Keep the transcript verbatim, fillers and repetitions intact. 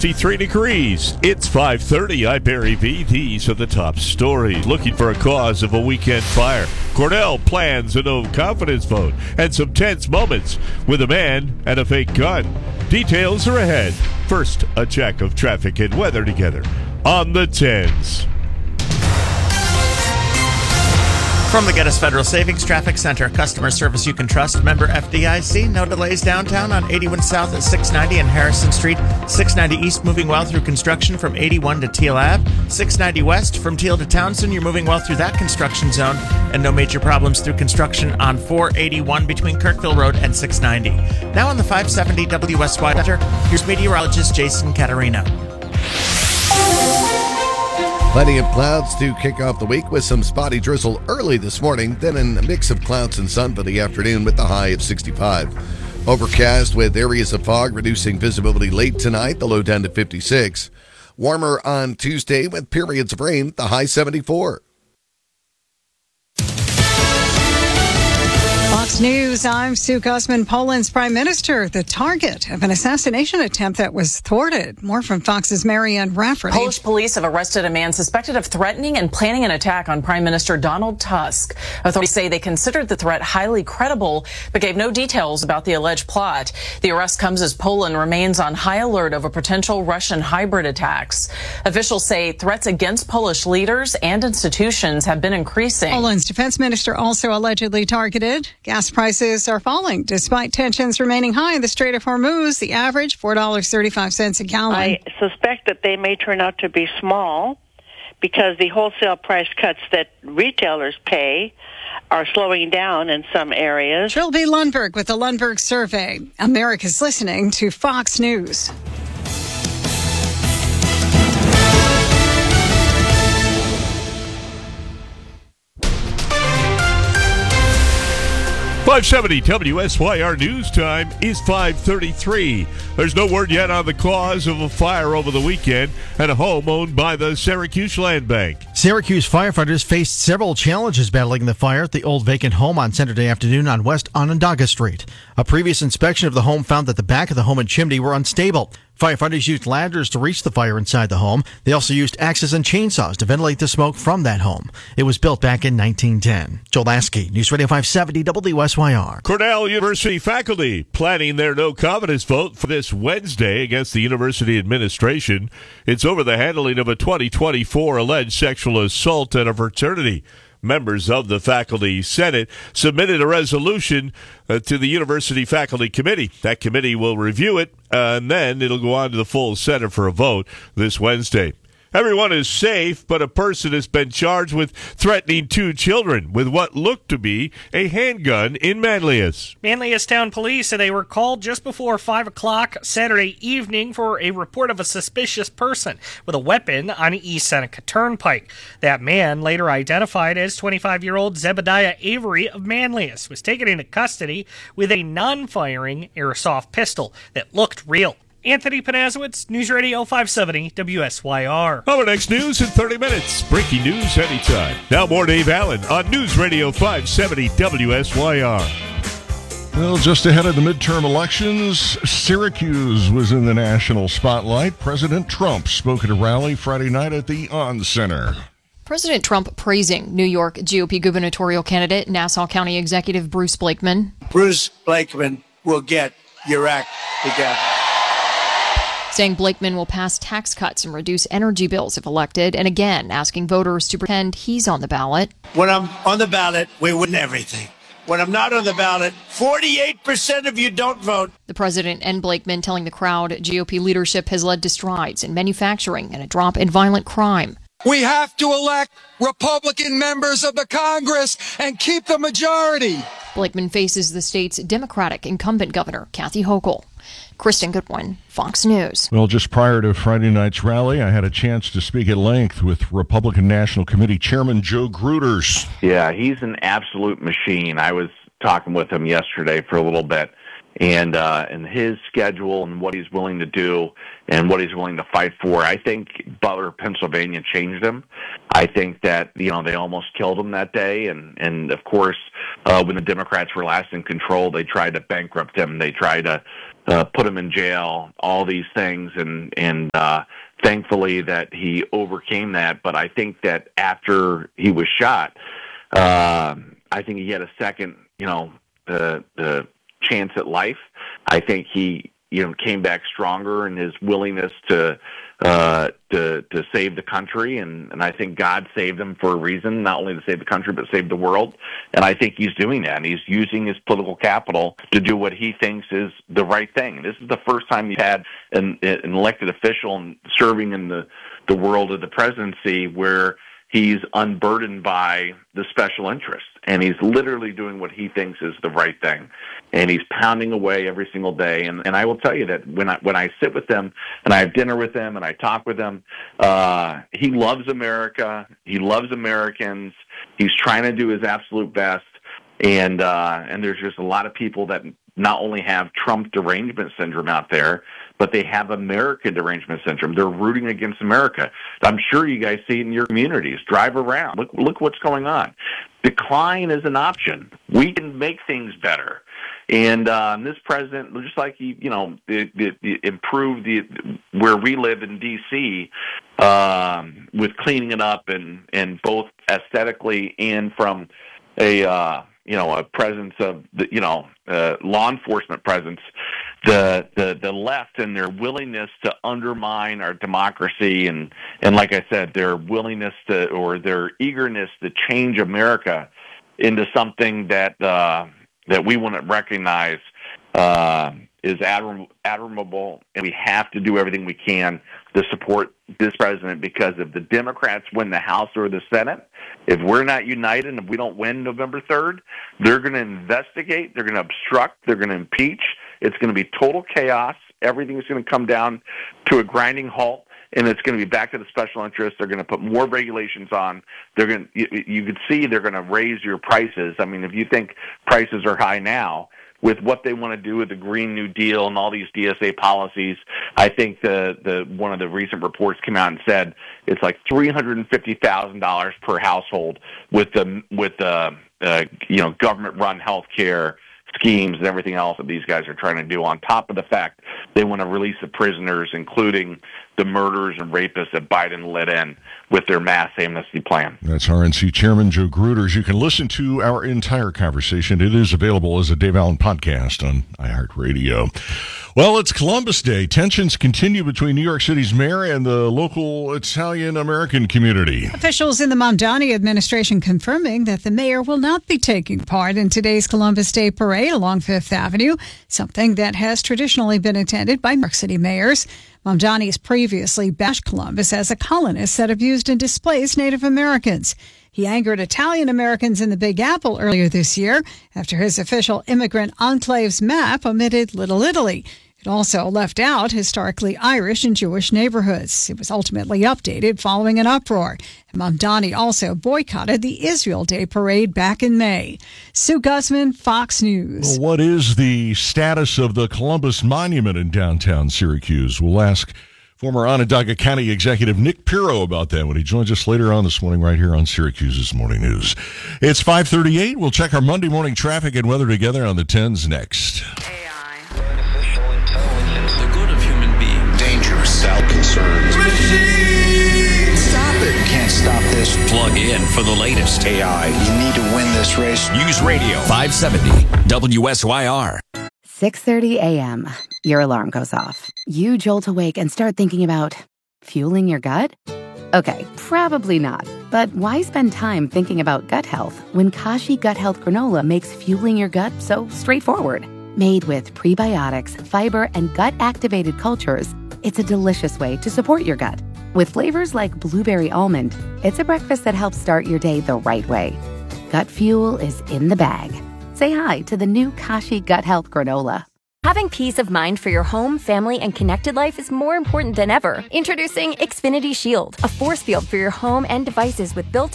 fifty-three degrees. It's five thirty. I'm Barry V. These are the top stories. Looking for a cause of a weekend fire. Cornell plans a no-confidence vote. And some tense moments with a man and a fake gun. Details are ahead. First, a check of traffic and weather together on the tens. From the Geddes Federal Savings Traffic Center, customer service you can trust, member F D I C. No delays downtown on eighty-one South at six ninety and Harrison Street. six ninety East moving well through construction from eighty-one to Teal Ave. six ninety West from Teal to Townsend. You're moving well through that construction zone. And no major problems through construction on four eighty-one between Kirkville Road and six ninety. Now on the five seventy W S Y Center, here's meteorologist Jason Caterina. Plenty of clouds to kick off the week with some spotty drizzle early this morning, then a mix of clouds and sun for the afternoon with the high of sixty-five. Overcast with areas of fog, reducing visibility late tonight, the low down to fifty-six. Warmer on Tuesday with periods of rain, the high seventy-four. Fox News, I'm Sue Guzman. Poland's prime minister, the target of an assassination attempt that was thwarted. More from Fox's Marianne Rafferty. Polish police have arrested a man suspected of threatening and planning an attack on Prime Minister Donald Tusk. Authorities say they considered the threat highly credible, but gave no details about the alleged plot. The arrest comes as Poland remains on high alert over potential Russian hybrid attacks. Officials say threats against Polish leaders and institutions have been increasing. Poland's defense minister also allegedly targeted. Gas prices are falling despite tensions remaining high in the Strait of Hormuz. The average, four dollars and thirty-five cents a gallon. I suspect that they may turn out to be small because the wholesale price cuts that retailers pay are slowing down in some areas. Trilby Lundberg with the Lundberg Survey. America's listening to Fox News. five seventy W S Y R News Time is five thirty-three. There's no word yet on the cause of a fire over the weekend at a home owned by the Syracuse Land Bank. Syracuse firefighters faced several challenges battling the fire at the old vacant home on Saturday afternoon on West Onondaga Street. A previous inspection of the home found that the back of the home and chimney were unstable. Firefighters used ladders to reach the fire inside the home. They also used axes and chainsaws to ventilate the smoke from that home. It was built back in nineteen ten. Joel Lasky, News Radio five seventy W S Y R. Cornell University faculty planning their no-confidence vote for this Wednesday against the university administration. It's over the handling of a twenty twenty-four alleged sexual assault at a fraternity. Members of the Faculty Senate submitted a resolution uh, to the University Faculty Committee. That committee will review it, uh, and then it'll go on to the full Senate for a vote this Wednesday. Everyone is safe, but a person has been charged with threatening two children with what looked to be a handgun in Manlius. Manlius Town Police said they were called just before five o'clock Saturday evening for a report of a suspicious person with a weapon on East Seneca Turnpike. That man, later identified as twenty-five-year-old Zebediah Avery of Manlius, was taken into custody with a non-firing airsoft pistol that looked real. Anthony Panazowitz, News Radio five seventy W S Y R. Our next news in thirty minutes. Breaking news anytime. Now more Dave Allen on News Radio five seventy W S Y R. Well, just ahead of the midterm elections, Syracuse was in the national spotlight. President Trump spoke at a rally Friday night at the On Center. President Trump praising New York G O P gubernatorial candidate, Nassau County Executive Bruce Blakeman. Bruce Blakeman will get your act together. Saying Blakeman will pass tax cuts and reduce energy bills if elected, and again asking voters to pretend he's on the ballot. When I'm on the ballot, we win everything. When I'm not on the ballot, forty-eight percent of you don't vote. The president and Blakeman telling the crowd G O P leadership has led to strides in manufacturing and a drop in violent crime. We have to elect Republican members of the Congress and keep the majority. Blakeman faces the state's Democratic incumbent governor, Kathy Hochul. Kristen Goodwin, Fox News. Well, just prior to Friday night's rally, I had a chance to speak at length with Republican National Committee Chairman Joe Gruters. Yeah, he's an absolute machine. I was talking with him yesterday for a little bit, and uh, and his schedule and what he's willing to do and what he's willing to fight for. I think Butler, Pennsylvania changed him. I think that, you know, they almost killed him that day, and, and of course, uh, when the Democrats were last in control, they tried to bankrupt him. They tried to uh, put him in jail, all these things, and and uh, thankfully that he overcame that. But I think that after he was shot, uh, I think he had a second, you know, the the chance at life. I think he, you know, came back stronger in his willingness to uh, to to save the country, and, and I think God saved him for a reason, not only to save the country but save the world. And I think he's doing that, and he's using his political capital to do what he thinks is the right thing. This is the first time he's had an, an elected official serving in the the world of the presidency where he's unburdened by the special interests, and he's literally doing what he thinks is the right thing. And he's pounding away every single day. And, and I will tell you that when I when I sit with him and I have dinner with him and I talk with him, uh, he loves America. He loves Americans. He's trying to do his absolute best. And uh, and there's just a lot of people that not only have Trump derangement syndrome out there, but they have American derangement syndrome. They're rooting against America. I'm sure you guys see it in your communities. Drive around. Look, look what's going on. Decline is an option. We can make things better. And uh, this president, just like he, you know, the, the, the improved the where we live in D C um, with cleaning it up and, and both aesthetically and from a uh, you know a presence of the, you know uh, law enforcement presence. The, the the left and their willingness to undermine our democracy and, and like I said, their willingness to or their eagerness to change America into something that uh, that we wouldn't recognize uh, is admirable, admirable, and we have to do everything we can to support this president, because if the Democrats win the House or the Senate, if we're not united and if we don't win November third, they're going to investigate, they're going to obstruct, they're going to impeach. It's going to be total chaos. Everything's going to come down to a grinding halt, and it's going to be back to the special interests. They're going to put more regulations on. They're going to, you, you could see they're going to raise your prices. I mean, if you think prices are high now, with what they want to do with the Green New Deal and all these D S A policies, I think the, the one of the recent reports came out and said it's like three hundred fifty thousand dollars per household with the with the uh, you know government-run health care schemes and everything else that these guys are trying to do, on top of the fact they want to release the prisoners, including the murderers and rapists that Biden let in with their mass amnesty plan. That's R N C Chairman Joe Gruters. You can listen to our entire conversation. It is available as a Dave Allen podcast on iHeartRadio. Well, it's Columbus Day. Tensions continue between New York City's mayor and the local Italian-American community. Officials in the Mamdani administration confirming that the mayor will not be taking part in today's Columbus Day parade along Fifth Avenue, something that has traditionally been attended by New York City mayors. Mamdani has previously bashed Columbus as a colonist that abused and displaced Native Americans. He angered Italian Americans in the Big Apple earlier this year after his official immigrant enclaves map omitted Little Italy. It also left out historically Irish and Jewish neighborhoods. It was ultimately updated following an uproar. Mamdani also boycotted the Israel Day parade back in May. Sue Guzman, Fox News. Well, what is the status of the Columbus Monument in downtown Syracuse? We'll ask former Onondaga County Executive Nick Pirro about that when he joins us later on this morning right here on Syracuse's Morning News. It's five thirty-eight. We'll check our Monday morning traffic and weather together on the tens next. Concerns. Stop it. You can't stop this. Plug in for the latest A I. You need to win this race. News Radio five seventy W S Y R. six thirty a.m. Your alarm goes off. You jolt awake and start thinking about fueling your gut? Okay, probably not. But why spend time thinking about gut health when Kashi Gut Health Granola makes fueling your gut so straightforward? Made with prebiotics, fiber, and gut-activated cultures, it's a delicious way to support your gut. With flavors like blueberry almond, it's a breakfast that helps start your day the right way. Gut fuel is in the bag. Say hi to the new Kashi Gut Health Granola. Having peace of mind for your home, family, and connected life is more important than ever. Introducing Xfinity Shield, a force field for your home and devices with built